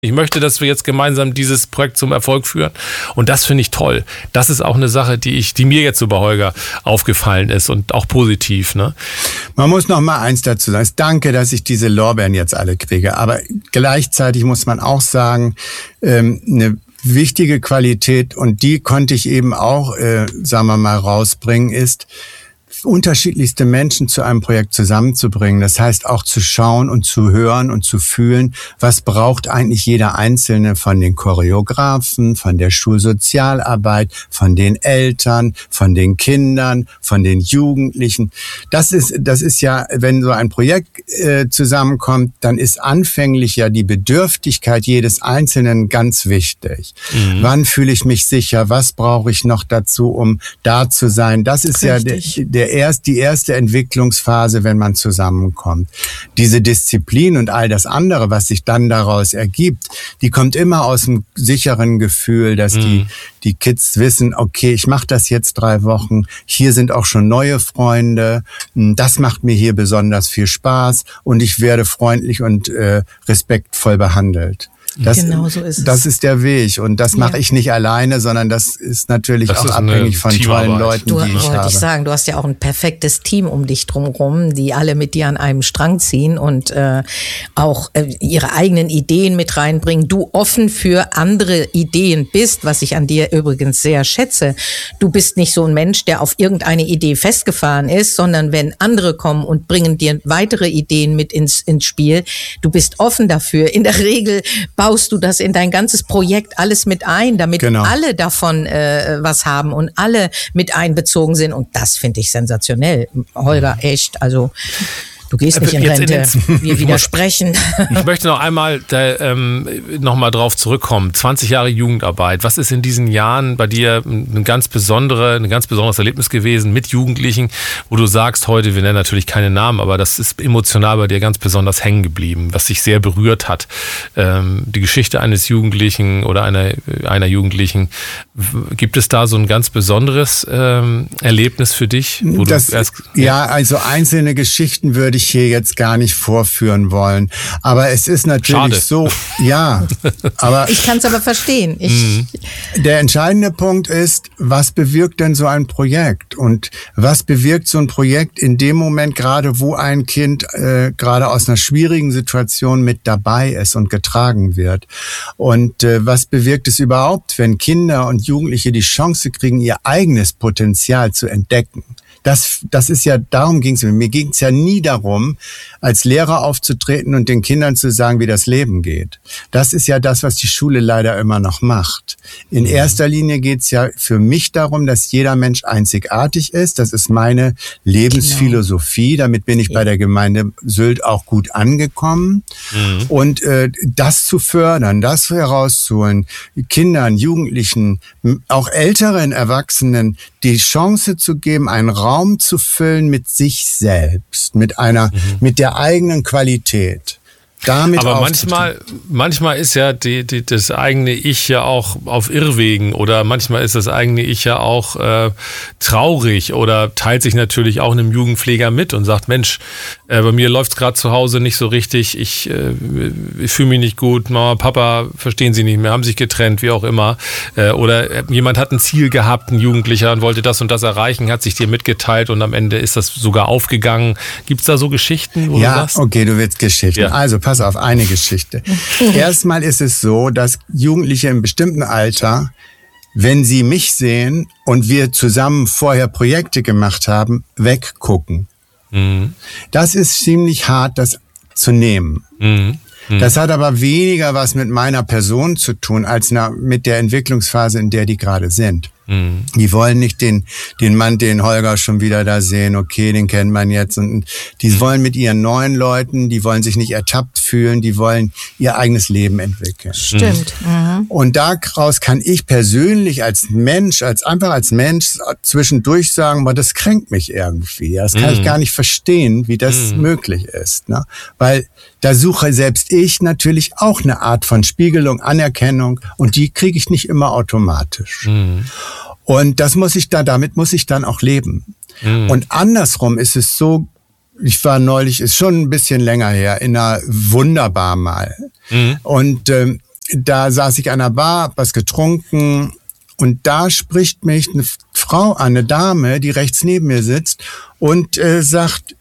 Ich möchte, dass wir jetzt gemeinsam dieses Projekt zum Erfolg führen. Und das finde ich toll. Das ist auch eine Sache, die mir jetzt so bei Holger aufgefallen ist und auch positiv, ne? Man muss noch mal eins dazu sagen. Danke, dass ich diese Lorbeeren jetzt alle kriege. Aber gleichzeitig muss man auch sagen, eine wichtige Qualität, und die konnte ich eben auch, sagen wir mal, rausbringen, ist, unterschiedlichste Menschen zu einem Projekt zusammenzubringen. Das heißt auch zu schauen und zu hören und zu fühlen, was braucht eigentlich jeder Einzelne von den Choreografen, von der Schulsozialarbeit, von den Eltern, von den Kindern, von den Jugendlichen. Das ist ja, wenn so ein Projekt zusammenkommt, dann ist anfänglich ja die Bedürftigkeit jedes Einzelnen ganz wichtig. Mhm. Wann fühle ich mich sicher? Was brauche ich noch dazu, um da zu sein? Das ist richtig. Ja die erste Entwicklungsphase, wenn man zusammenkommt. Diese Disziplin und all das andere, was sich dann daraus ergibt, die kommt immer aus dem sicheren Gefühl, dass die Kids wissen, okay, ich mache das jetzt 3 Wochen, hier sind auch schon neue Freunde, das macht mir hier besonders viel Spaß und ich werde freundlich und respektvoll behandelt. Genau so ist es. Das ist der Weg und das mache ich nicht alleine, sondern das ist natürlich auch abhängig von tollen Leuten, die ich habe. Wollte ich sagen, du hast ja auch ein perfektes Team um dich drumherum, die alle mit dir an einem Strang ziehen und auch ihre eigenen Ideen mit reinbringen. Du offen für andere Ideen bist, was ich an dir übrigens sehr schätze. Du bist nicht so ein Mensch, der auf irgendeine Idee festgefahren ist, sondern wenn andere kommen und bringen dir weitere Ideen mit ins Spiel, du bist offen dafür. In der Regel baust du das in dein ganzes Projekt alles mit ein, damit alle davon was haben und alle mit einbezogen sind. Und das finde ich sensationell. Holger, echt, also du gehst nicht in Rente, wir widersprechen. Ich möchte noch einmal noch mal drauf zurückkommen. 20 Jahre Jugendarbeit. Was ist in diesen Jahren bei dir ein ganz besonderes Erlebnis gewesen mit Jugendlichen, wo du sagst heute, wir nennen natürlich keine Namen, aber das ist emotional bei dir ganz besonders hängen geblieben, was dich sehr berührt hat. Die Geschichte eines Jugendlichen oder einer Jugendlichen. Gibt es da so ein ganz besonderes Erlebnis für dich? Also einzelne Geschichten würde ich hier jetzt gar nicht vorführen wollen. Aber es ist natürlich so, aber ich kann es aber verstehen. Der entscheidende Punkt ist, was bewirkt denn so ein Projekt? Und was bewirkt so ein Projekt in dem Moment gerade, wo ein Kind gerade aus einer schwierigen Situation mit dabei ist und getragen wird? Und was bewirkt es überhaupt, wenn Kinder und Jugendliche die Chance kriegen, ihr eigenes Potenzial zu entdecken? Das ist ja, darum ging es mir. Mir ging es ja nie darum, als Lehrer aufzutreten und den Kindern zu sagen, wie das Leben geht. Das ist ja das, was die Schule leider immer noch macht. In erster Linie geht es ja für mich darum, dass jeder Mensch einzigartig ist. Das ist meine Lebensphilosophie. Damit bin ich bei der Gemeinde Sylt auch gut angekommen. Und das zu fördern, das herauszuholen, Kindern, Jugendlichen, auch älteren Erwachsenen die Chance zu geben, einen Raum zu füllen mit sich selbst, mit der eigenen Qualität. Aber manchmal ist ja das eigene Ich ja auch auf Irrwegen oder manchmal ist das eigene Ich ja auch traurig oder teilt sich natürlich auch einem Jugendpfleger mit und sagt, Mensch, bei mir läuft's gerade zu Hause nicht so richtig, ich fühle mich nicht gut, Mama, Papa verstehen sie nicht mehr, haben sich getrennt, wie auch immer. Oder jemand hat ein Ziel gehabt, ein Jugendlicher, und wollte das und das erreichen, hat sich dir mitgeteilt und am Ende ist das sogar aufgegangen. Gibt's da so Geschichten, wo du sagst? Ja, okay, du willst Geschichten. Ja. Also pass auf, eine Geschichte. Erstmal ist es so, dass Jugendliche im bestimmten Alter, wenn sie mich sehen und wir zusammen vorher Projekte gemacht haben, weggucken. Das ist ziemlich hart, das zu nehmen. Das hat aber weniger was mit meiner Person zu tun, als mit der Entwicklungsphase, in der die gerade sind. Die wollen nicht den Mann, den Holger schon wieder da sehen, okay, den kennt man jetzt. Und die wollen mit ihren neuen Leuten, die wollen sich nicht ertappt fühlen, die wollen ihr eigenes Leben entwickeln. Stimmt. Und daraus kann ich persönlich als Mensch zwischendurch sagen, aber das kränkt mich irgendwie. Das kann ich gar nicht verstehen, wie das möglich ist. Ne? Weil da suche selbst ich natürlich auch eine Art von Spiegelung, Anerkennung, und die kriege ich nicht immer automatisch. Und damit muss ich dann auch leben. Und andersrum ist es so, ich war neulich, ist schon ein bisschen länger her, in einer Wunderbar mal. Und da saß ich an der Bar, hab was getrunken und da spricht mich eine Frau an, eine Dame, die rechts neben mir sitzt und sagt,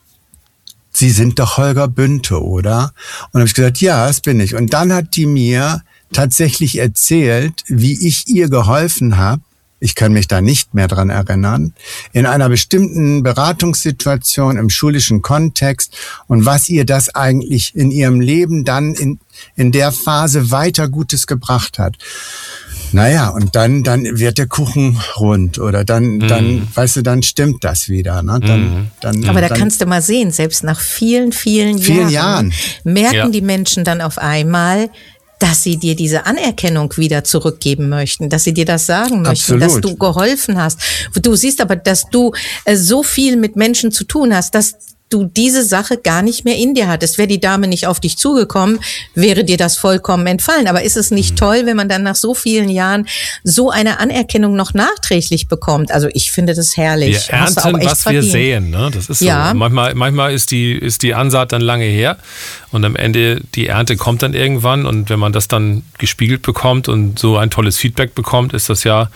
Sie sind doch Holger Bünte, oder? Und habe ich gesagt, ja, das bin ich. Und dann hat die mir tatsächlich erzählt, wie ich ihr geholfen habe. Ich kann mich da nicht mehr dran erinnern, in einer bestimmten Beratungssituation im schulischen Kontext und was ihr das eigentlich in ihrem Leben dann in der Phase weiter Gutes gebracht hat. Naja, und dann wird der Kuchen rund oder dann, weißt du, dann stimmt das wieder. Ne? Aber da kannst du mal sehen, selbst nach vielen Jahren merken die Menschen dann auf einmal, dass sie dir diese Anerkennung wieder zurückgeben möchten, dass sie dir das sagen möchten, dass du geholfen hast. Du siehst aber, dass du so viel mit Menschen zu tun hast, dass du diese Sache gar nicht mehr in dir hattest. Wäre die Dame nicht auf dich zugekommen, wäre dir das vollkommen entfallen. Aber ist es nicht toll, wenn man dann nach so vielen Jahren so eine Anerkennung noch nachträglich bekommt? Also ich finde das herrlich. Wir ernten, was wir sehen. Ne? Das ist so. Manchmal ist die Ansaat dann lange her und am Ende die Ernte kommt dann irgendwann und wenn man das dann gespiegelt bekommt und so ein tolles Feedback bekommt, ist es ja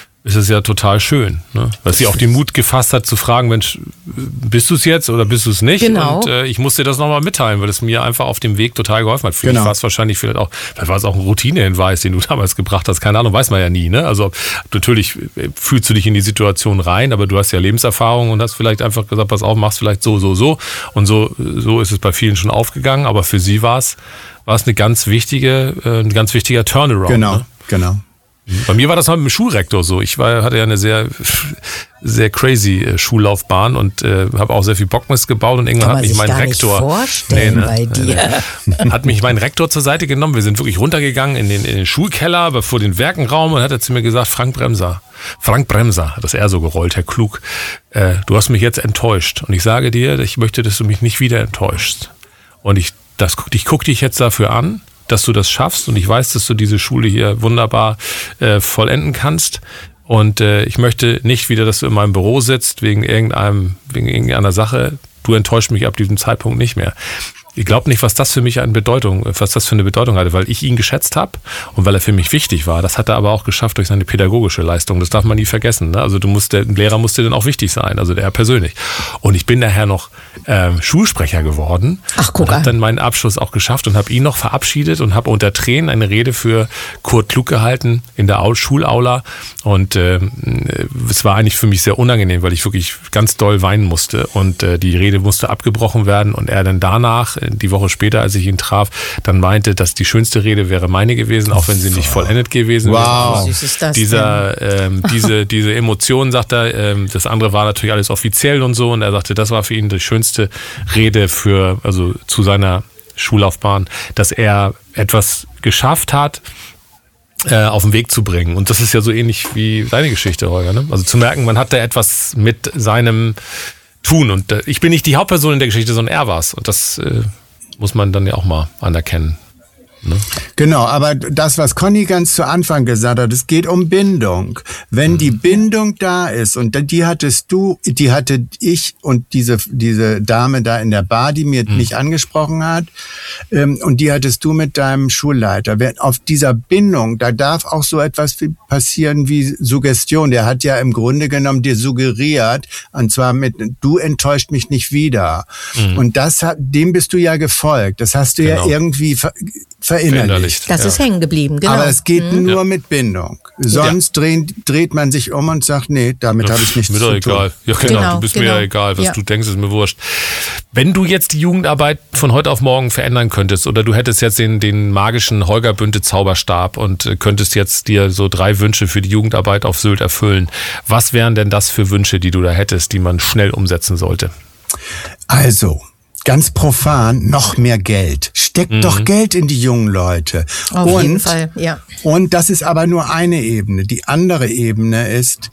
total schön. Ne? Dass sie auch den Mut gefasst hat zu fragen, Mensch, bist du es jetzt oder bist du es nicht? Genau. Und ich muss dir das nochmal mitteilen, weil es mir einfach auf dem Weg total geholfen hat. Für mich war es wahrscheinlich vielleicht war es auch ein Routinehinweis, den du damals gebracht hast. Keine Ahnung, weiß man ja nie. Ne? Also natürlich fühlst du dich in die Situation rein, aber du hast ja Lebenserfahrung und hast vielleicht einfach gesagt, pass auf, machst vielleicht so. Und so ist es bei vielen schon aufgegangen. Aber für sie war es ein ganz wichtiger Turnaround. Genau. Bei mir war das mal mit dem Schulrektor so. Ich hatte ja eine sehr, sehr crazy Schullaufbahn und habe auch sehr viel Bockmist gebaut und irgendwann hat mich mein Rektor bei dir. Hat mich mein Rektor zur Seite genommen. Wir sind wirklich runtergegangen in den Schulkeller, aber vor den Werkenraum und hat er zu mir gesagt, Frank Bremser, hat das er so gerollt, Herr Klug, du hast mich jetzt enttäuscht und ich sage dir, ich möchte, dass du mich nicht wieder enttäuschst. Und ich gucke dich jetzt dafür an, dass du das schaffst und ich weiß, dass du diese Schule hier wunderbar vollenden kannst und ich möchte nicht wieder, dass du in meinem Büro sitzt wegen irgendeiner Sache. Du enttäuscht mich ab diesem Zeitpunkt nicht mehr. Ich glaube nicht, was das für eine Bedeutung hatte, weil ich ihn geschätzt habe und weil er für mich wichtig war. Das hat er aber auch geschafft durch seine pädagogische Leistung. Das darf man nie vergessen. Ne? Also der Lehrer musste dann auch wichtig sein, also der persönlich. Und ich bin daher noch Schulsprecher geworden und habe dann meinen Abschluss auch geschafft und habe ihn noch verabschiedet und habe unter Tränen eine Rede für Kurt Klug gehalten in der Schulaula. Und es war eigentlich für mich sehr unangenehm, weil ich wirklich ganz doll weinen musste und die Rede musste abgebrochen werden und er dann danach die Woche später, als ich ihn traf, dann meinte, dass die schönste Rede wäre meine gewesen, auch wenn sie nicht vollendet gewesen wäre. Wie süß ist das diese Emotionen, sagt er, das andere war natürlich alles offiziell und so und er sagte, das war für ihn die schönste Rede zu seiner Schullaufbahn, dass er etwas geschafft hat, auf den Weg zu bringen. Und das ist ja so ähnlich wie deine Geschichte, Holger. Ne? Also zu merken, man hat da etwas mit seinem Tun. Und ich bin nicht die Hauptperson in der Geschichte, sondern er war's. Und das muss man dann ja auch mal anerkennen. Ne? Genau, aber das, was Conny ganz zu Anfang gesagt hat, es geht um Bindung. Wenn die Bindung da ist und die hatte ich und diese Dame da in der Bar, die mich angesprochen hat, und die hattest du mit deinem Schulleiter. Auf dieser Bindung, da darf auch so etwas passieren wie Suggestion. Der hat ja im Grunde genommen dir suggeriert, und zwar mit, du enttäuscht mich nicht wieder. Und dem bist du ja gefolgt. Das hast du ja irgendwie verinnerlicht. Das ist hängen geblieben, genau. Aber es geht nur mit Bindung. Sonst dreht man sich um und sagt, nee, damit habe ich nichts zu tun. Egal. Ja, genau. Du bist mir ja egal, was du denkst, ist mir wurscht. Wenn du jetzt die Jugendarbeit von heute auf morgen verändern könntest oder du hättest jetzt den magischen Holger Bünte Zauberstab und könntest jetzt dir so 3 Wünsche für die Jugendarbeit auf Sylt erfüllen, was wären denn das für Wünsche, die du da hättest, die man schnell umsetzen sollte? Also, ganz profan, noch mehr Geld. Steckt doch Geld in die jungen Leute. Auf jeden Fall, ja. Und das ist aber nur eine Ebene. Die andere Ebene ist,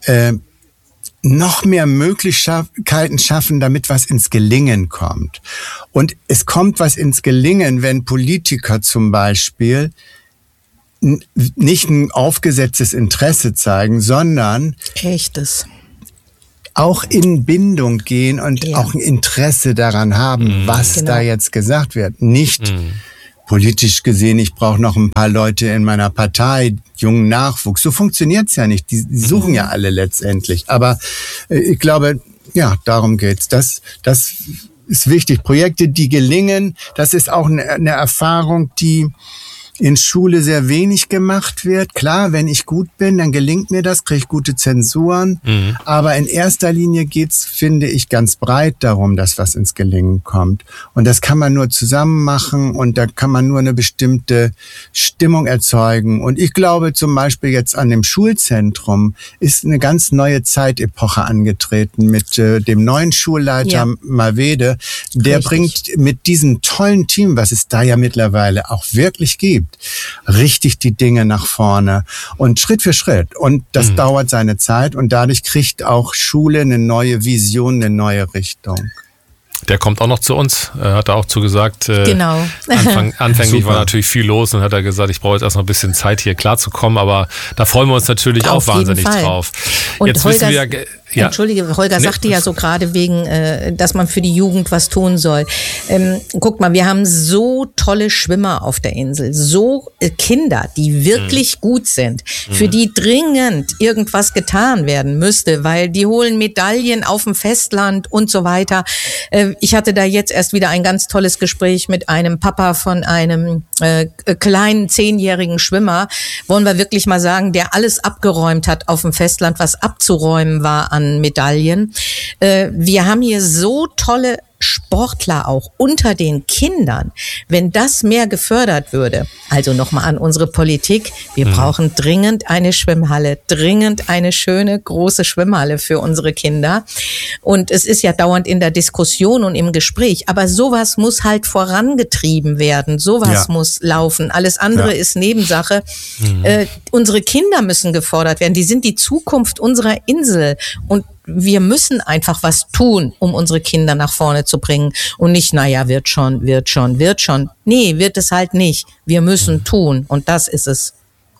noch mehr Möglichkeiten schaffen, damit was ins Gelingen kommt. Und es kommt was ins Gelingen, wenn Politiker zum Beispiel nicht ein aufgesetztes Interesse zeigen, sondern echtes. Auch in Bindung gehen und auch ein Interesse daran haben, was da jetzt gesagt wird. Nicht politisch gesehen, ich brauche noch ein paar Leute in meiner Partei, jungen Nachwuchs. So funktioniert's ja nicht. Die suchen ja alle letztendlich. Aber ich glaube, ja, darum geht's. Das ist wichtig. Projekte, die gelingen, das ist auch eine Erfahrung, die in Schule sehr wenig gemacht wird. Klar, wenn ich gut bin, dann gelingt mir das, kriege ich gute Zensuren. Aber in erster Linie geht's, finde ich, ganz breit darum, dass was ins Gelingen kommt. Und das kann man nur zusammen machen und da kann man nur eine bestimmte Stimmung erzeugen. Und ich glaube zum Beispiel jetzt an dem Schulzentrum ist eine ganz neue Zeitepoche angetreten mit dem neuen Schulleiter Mawede. Der bringt mit diesem tollen Team, was es da ja mittlerweile auch wirklich gibt, richtig die Dinge nach vorne und Schritt für Schritt. Und das dauert seine Zeit und dadurch kriegt auch Schule eine neue Vision, eine neue Richtung. Der kommt auch noch zu uns, hat er auch zugesagt. Genau. Anfänglich war natürlich viel los und hat er gesagt, ich brauche jetzt erst noch ein bisschen Zeit hier klarzukommen, aber da freuen wir uns natürlich auch wahnsinnig drauf. Und jetzt Holger, wissen wir Entschuldige, Holger sagte ja so gerade wegen, dass man für die Jugend was tun soll. Guck mal, wir haben so tolle Schwimmer auf der Insel, so Kinder, die wirklich gut sind, für die dringend irgendwas getan werden müsste, weil die holen Medaillen auf dem Festland und so weiter. Ich hatte da jetzt erst wieder ein ganz tolles Gespräch mit einem Papa von einem kleinen 10-jährigen Schwimmer, wollen wir wirklich mal sagen, der alles abgeräumt hat auf dem Festland, was abzuräumen war an Medaillen. Wir haben hier so tolle Sportler auch unter den Kindern. Wenn das mehr gefördert würde, also nochmal an unsere Politik, wir brauchen dringend eine Schwimmhalle, dringend eine schöne, große Schwimmhalle für unsere Kinder. Und es ist ja dauernd in der Diskussion und im Gespräch, aber sowas muss halt vorangetrieben werden, sowas muss laufen. Alles andere ist Nebensache. Unsere Kinder müssen gefordert werden, die sind die Zukunft unserer Insel und wir müssen einfach was tun, um unsere Kinder nach vorne zu bringen und nicht, naja, wird schon. Nee, wird es halt nicht. Wir müssen tun und das ist es.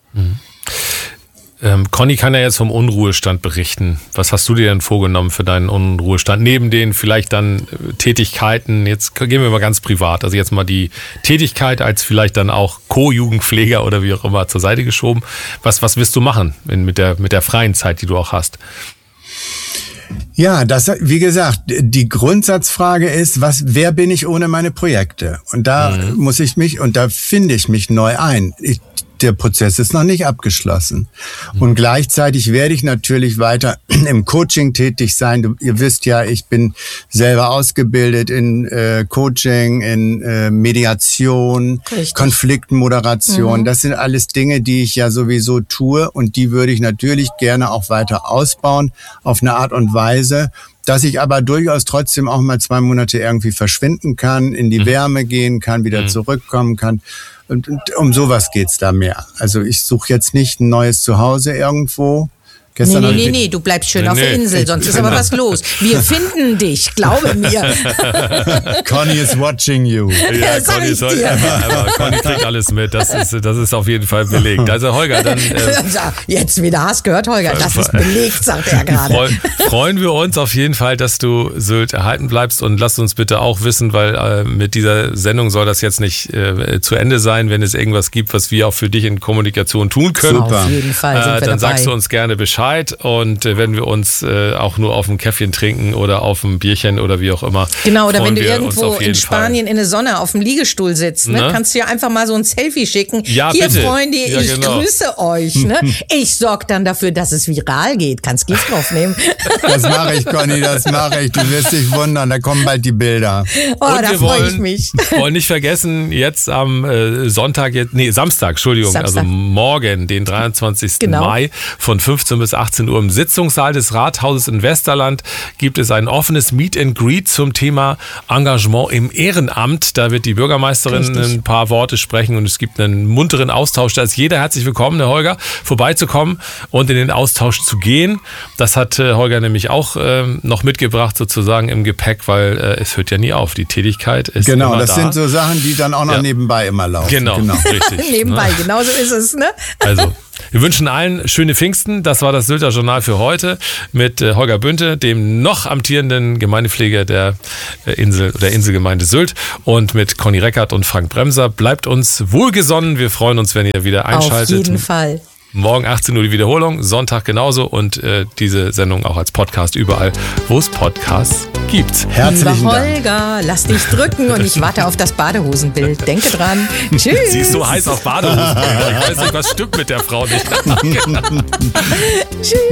Conny kann ja jetzt vom Unruhestand berichten. Was hast du dir denn vorgenommen für deinen Unruhestand? Neben den vielleicht dann Tätigkeiten, jetzt gehen wir mal ganz privat, also jetzt mal die Tätigkeit als vielleicht dann auch Co-Jugendpfleger oder wie auch immer zur Seite geschoben. Was willst du machen mit der freien Zeit, die du auch hast? Ja, das, wie gesagt, die Grundsatzfrage ist, wer bin ich ohne meine Projekte? Und da muss ich mich, und da finde ich mich neu ein. Der Prozess ist noch nicht abgeschlossen. Und gleichzeitig werde ich natürlich weiter im Coaching tätig sein. Ihr wisst ja, ich bin selber ausgebildet in Coaching, in Mediation, Konfliktmoderation. Das sind alles Dinge, die ich ja sowieso tue und die würde ich natürlich gerne auch weiter ausbauen auf eine Art und Weise, dass ich aber durchaus trotzdem auch mal 2 Monate irgendwie verschwinden kann, in die Wärme gehen kann, wieder zurückkommen kann. Und um sowas geht's da mehr. Also ich suche jetzt nicht ein neues Zuhause irgendwo. Nee, du bleibst schön auf der Insel, sonst ist aber was los. Wir finden dich, glaube mir. Conny is watching you. Ja, Conny kriegt alles mit, das ist auf jeden Fall belegt. Also Holger, dann... Jetzt wieder hast gehört, Holger, das ist belegt, sagt er gerade. Freuen wir uns auf jeden Fall, dass du Sylt erhalten bleibst und lasst uns bitte auch wissen, weil mit dieser Sendung soll das jetzt nicht zu Ende sein, wenn es irgendwas gibt, was wir auch für dich in Kommunikation tun können. Super. Auf jeden Fall sind wir dann dabei. Sagst du uns gerne Bescheid. Und wenn wir uns auch nur auf ein Käffchen trinken oder auf ein Bierchen oder wie auch immer. Genau, oder wenn du irgendwo in Spanien in der Sonne auf dem Liegestuhl sitzt, ne, kannst du ja einfach mal so ein Selfie schicken. Ja, hier, bitte. Freunde, ich grüße euch. Ne? Ich sorge dann dafür, dass es viral geht. Kannst Gift draufnehmen. Das mache ich, Conny, das mache ich. Du wirst dich wundern, da kommen bald die Bilder. Oh, da freue ich mich. Wollen nicht vergessen, jetzt am Samstag, Entschuldigung, also morgen, den 23. Mai von 15 bis 18 Uhr im Sitzungssaal des Rathauses in Westerland gibt es ein offenes Meet and Greet zum Thema Engagement im Ehrenamt. Da wird die Bürgermeisterin ein paar Worte sprechen und es gibt einen munteren Austausch. Da ist jeder herzlich willkommen, der Holger, vorbeizukommen und in den Austausch zu gehen. Das hat Holger nämlich auch noch mitgebracht sozusagen im Gepäck, weil es hört ja nie auf. Die Tätigkeit ist immer da. Genau, das sind so Sachen, die dann auch noch nebenbei immer laufen. Genau. Richtig. Nebenbei, genau so ist es, ne? Also, Wir wünschen allen schöne Pfingsten. Das war das Sylter Journal für heute mit Holger Bünte, dem noch amtierenden Gemeindepfleger der Inselgemeinde Sylt, und mit Conny Reckert und Frank Bremser. Bleibt uns wohlgesonnen. Wir freuen uns, wenn ihr wieder einschaltet. Auf jeden Fall. Morgen 18 Uhr die Wiederholung, Sonntag genauso, und diese Sendung auch als Podcast überall, wo es Podcasts gibt. Herzlichen Lieber Dank. Holger, lass dich drücken und ich warte auf das Badehosenbild. Denke dran. Tschüss. Sie ist so heiß auf Badehosen. Ich weiß nicht, was stimmt mit der Frau nicht. Tschüss.